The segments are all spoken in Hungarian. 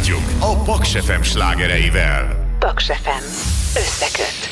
folytatjuk a Paks FM slágereivel. Paks FM összeköt.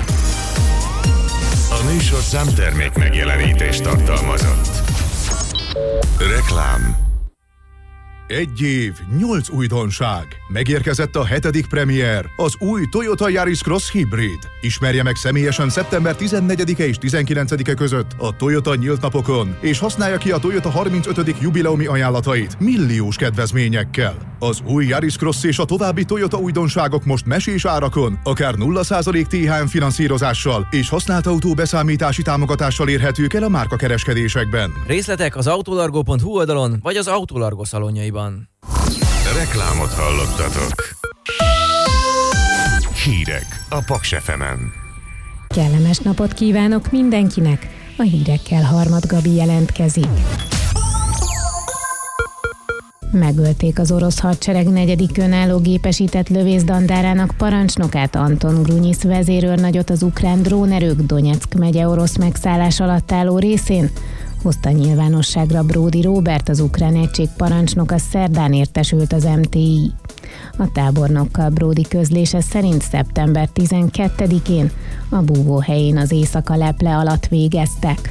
A műsor számtermék megjelenítést tartalmazott. Reklám. 1 év, 8 újdonság. Megérkezett a 7. premier, az új Toyota Yaris Cross Hybrid. Ismerje meg személyesen szeptember 14-e és 19-e között a Toyota nyílt napokon, és használja ki a Toyota 35. jubileumi ajánlatait milliós kedvezményekkel. Az új Yaris Cross és a további Toyota újdonságok most mesés árakon, akár 0% THM finanszírozással és használt autó beszámítási támogatással érhetők el a márkakereskedésekben. Részletek az autolargo.hu oldalon, vagy az Autolargo szalonjaiban. Reklámot hallottatok. Hírek a Paks FM-en. Kellemes napot kívánok mindenkinek! A hírekkel Harmad Gabi jelentkezik. Megölték az orosz hadsereg 4. önálló gépesített lövészdandárának parancsnokát, Anton Grunyisz vezérőrnagyot az ukrán drónerők Donyeck megye orosz megszállás alatt álló részén, hozta nyilvánosságra Bródi Róbert, az ukrán egység parancsnoka, szerdán értesült az MTI. A tábornokkal Bródi közlése szerint szeptember 12-én a búvóhelyén az éjszaka leple alatt végeztek.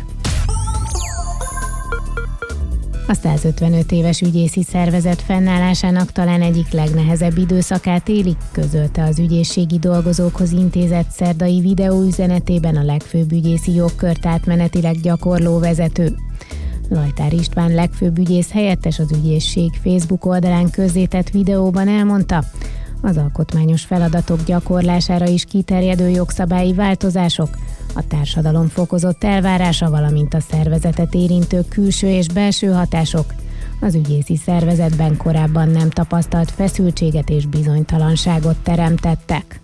A 155 éves ügyészi szervezet fennállásának talán egyik legnehezebb időszakát élik, közölte az ügyészségi dolgozókhoz intézett szerdai videóüzenetében a legfőbb ügyészi jogkört átmenetileg gyakorló vezető. Lajtár István legfőbb ügyész helyettes az ügyészség Facebook oldalán közzétett videóban elmondta, az alkotmányos feladatok gyakorlására is kiterjedő jogszabályi változások, a társadalom fokozott elvárása, valamint a szervezetet érintő külső és belső hatások az ügyészi szervezetben korábban nem tapasztalt feszültséget és bizonytalanságot teremtettek.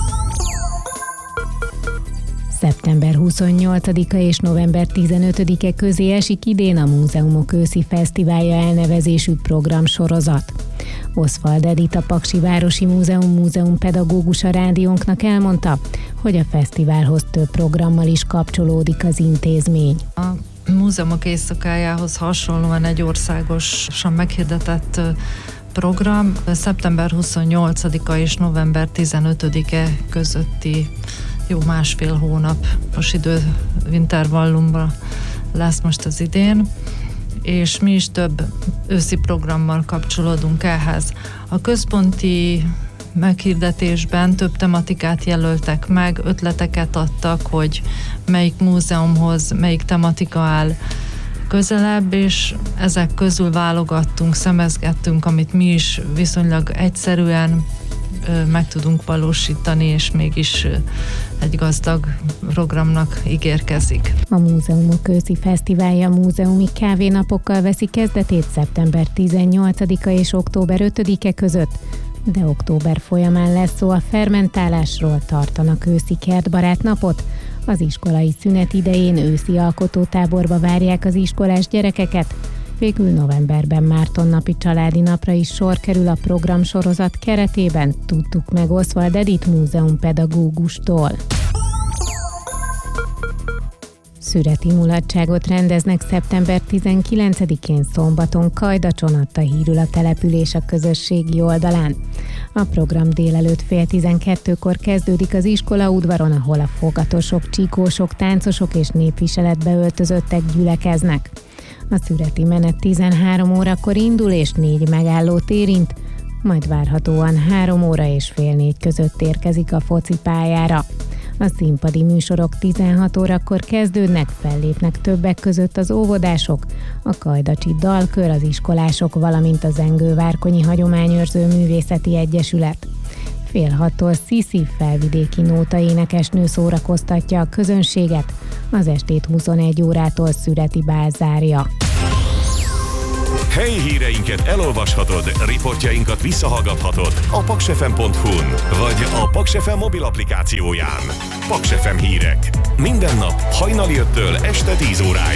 Szeptember 28-a és november 15-e közé esik idén a Múzeumok őszi fesztiválja elnevezésű programsorozat. Oswald Edith, a Paksi Városi Múzeum pedagógusa rádiónknak elmondta, hogy a fesztiválhoz több programmal is kapcsolódik az intézmény. A múzeumok éjszakájához hasonlóan egy országosan meghirdetett program szeptember 28-a és november 15-e közötti jó másfél hónapos időintervallumban lesz most az idén, és mi is több őszi programmal kapcsolódunk ehhez. A központi meghirdetésben több tematikát jelöltek meg, ötleteket adtak, hogy melyik múzeumhoz melyik tematika áll közelebb, és ezek közül válogattunk, szemezgettünk, amit mi is viszonylag egyszerűen meg tudunk valósítani, és mégis egy gazdag programnak ígérkezik. A Múzeumok őszi fesztiválja múzeumi kávénapokkal veszi kezdetét szeptember 18-a és október 5-e között, de október folyamán lesz szó a fermentálásról, tartanak őszi kertbarát napot. Az iskolai szünet idején őszi alkotótáborba várják az iskolás gyerekeket, végül novemberben Mártonnapi családi napra is sor kerül a programsorozat keretében, tudtuk meg Oswald Edith múzeumpedagógustól. Szüreti mulatságot rendeznek szeptember 19-én szombaton Kajdacson, adta hírül a település a közösségi oldalán. A program délelőtt 11:30-kor kezdődik az iskola udvaron, ahol a fogatosok, csíkósok, táncosok és népviseletbe öltözöttek gyülekeznek. A szüreti menet 13 órakor indul és 4 megállót érint, majd várhatóan 3 óra és fél 4 között érkezik a focipályára. A színpadi műsorok 16 órakor kezdődnek, fellépnek többek között az óvodások, a Kajdacsi Dalkör, az iskolások, valamint a Zengő-Várkonyi Hagyományőrző Művészeti Egyesület. 5:30-tól Sziszi felvidéki nótaénekesnő szórakoztatja a közönséget, az estét 21 órától Szüreti Bál zárja. Helyi híreinket elolvashatod, riportjainkat visszahallgathatod a paksfm.hu-n vagy a Paks FM mobil applikációján. Paks FM hírek. Minden nap hajnali 5-től este 10 óráig.